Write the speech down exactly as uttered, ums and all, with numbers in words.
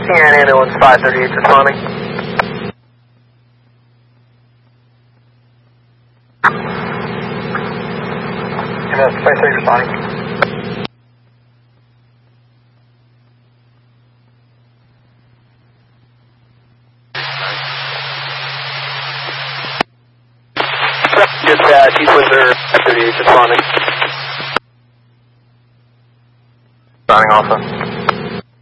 Sierra ambulance five thirty-eight responding. Ambulance five thirty responding. Dispatch, East Windsor five thirty-eight responding. Responding also.